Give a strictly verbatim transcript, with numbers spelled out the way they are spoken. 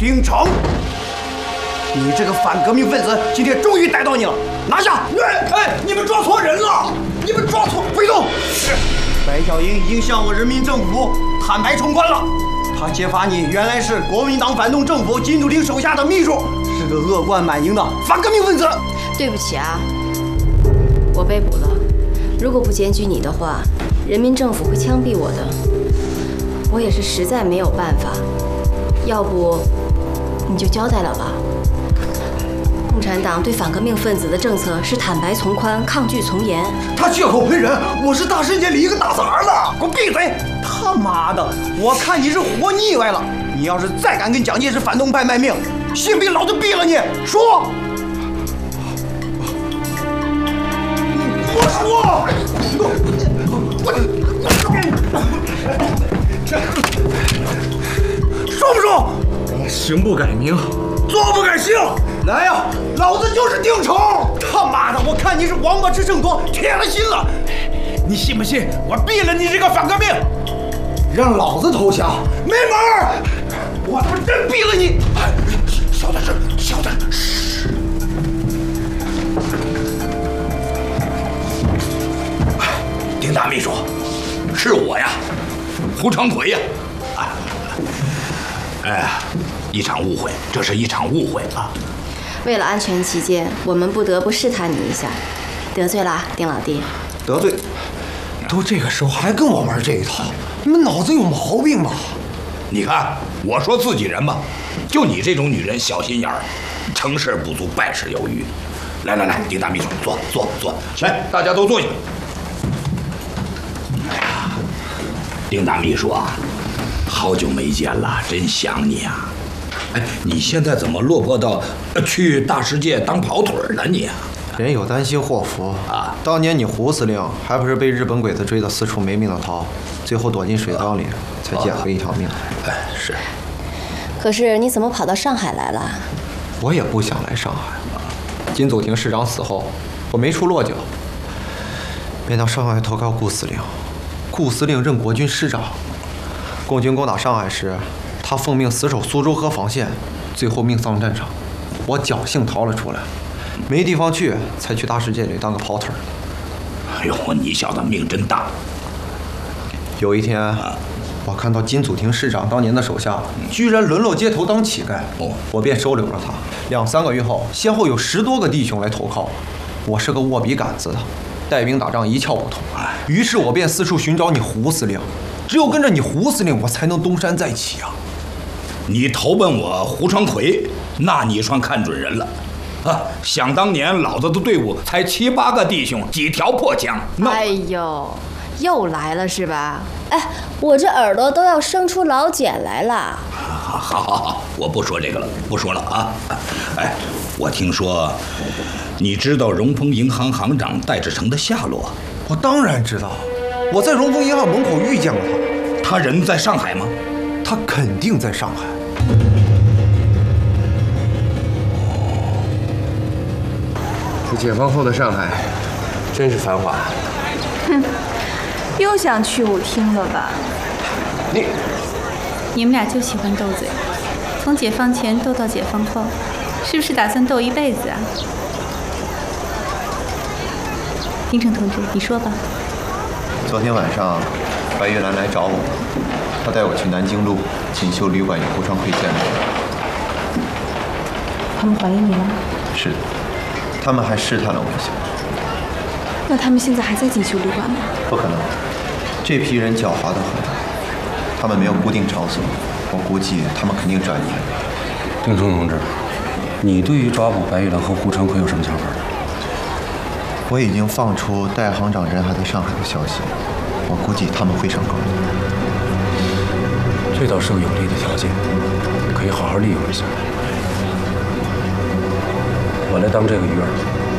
丁成，你这个反革命分子，今天终于逮到你了，拿下！ 哎哎，你们抓错人了，你们抓错， 别动！是，白小英已经向我人民政府坦白从宽了。他揭发你原来是国民党反动政府金主廷手下的秘书，是个恶贯满盈的反革命分子。 对不起啊，我被捕了。如果不检举你的话，人民政府会枪毙我的。我也是实在没有办法，要不你就交代了吧。共产党对反革命分子的政策是坦白从宽，抗拒从严。 他血口喷人，我是大世界里一个大傻儿子。 给我闭嘴！他妈的，我看你是活腻歪了。你要是再敢跟蒋介石反动派卖命，信不信老子毙了你？说！ 我说，我这说不说？ 行不改名， 坐不改姓。来呀，老子就是丁成！ 他妈的，我看你是王八吃秤砣，铁了心了。 你信不信我毙了你这个反革命？让老子投降，没门儿！我他妈真毙了你！小点声，小点声。丁大秘书，是我呀，胡长奎呀！啊，哎呀，一场误会，这是一场误会啊！ 为了安全起见，我们不得不试探你一下。得罪了，丁老弟。 得罪？都这个时候还跟我玩这一套，你们脑子有毛病吧？你看，我说自己人吧，就你这种女人小心眼儿，成事不足败事有余。来来来，丁大秘书，坐坐坐，来，大家都坐下。哎呀，丁大秘书啊，好久没见了，真想你啊！哎，你现在怎么落魄到去大世界当跑腿了你？ 人有旦夕祸福啊！ 当年你胡司令还不是被日本鬼子追得四处没命的逃，最后躲进水缸里，才捡回一条命。 哎，是。 可是你怎么跑到上海来了？ 我也不想来上海。金祖廷市长死后，我没处落脚，便到上海投靠顾司令。顾司令任国军师长。共军攻打上海时，他奉命死守苏州河防线，最后命丧战场。我侥幸逃了出来。没地方去，才去大世界里当个跑腿儿。 哎呦，你小子命真大！ 有一天，我看到金祖廷市长当年的手下居然沦落街头当乞丐， 哦， 我便收留了他。两三个月后，先后有十多个弟兄来投靠我。我是个握笔杆子的，带兵打仗一窍不通。于是我便四处寻找你胡司令，只有跟着你胡司令，我才能东山再起啊！ 你投奔我胡长奎，那你算看准人了。啊！想当年，老子的队伍才七八个弟兄，几条破枪。 哎呦，又来了是吧？哎，我这耳朵都要生出老茧来了。 好，好，好，好，我不说这个了，不说了啊！哎，我听说，你知道荣丰银行行长戴志成的下落？ 我当然知道，我在荣丰银行门口遇见过他。 他人在上海吗？ 他肯定在上海。 这解放后的上海，真是繁华。 哼，又想去舞厅了吧？ 你， 你们俩就喜欢斗嘴，从解放前斗到解放后，是不是打算斗一辈子啊？丁成同志，你说吧。 昨天晚上，白玉兰来找我，她带我去南京路锦绣旅馆与胡长奎见面。 他们怀疑你了？ 是的。他们还试探了我一下。 那他们现在还在锦绣旅馆吗？ 不可能，这批人狡猾得很，他们没有固定场所，我估计他们肯定转移了。 丁冲同志，你对于抓捕白玉兰和胡长奎有什么想法？ 我已经放出戴行长人还在上海的消息，我估计他们会上钩。 这倒是个有利的条件，可以好好利用一下。我来当这个鱼饵，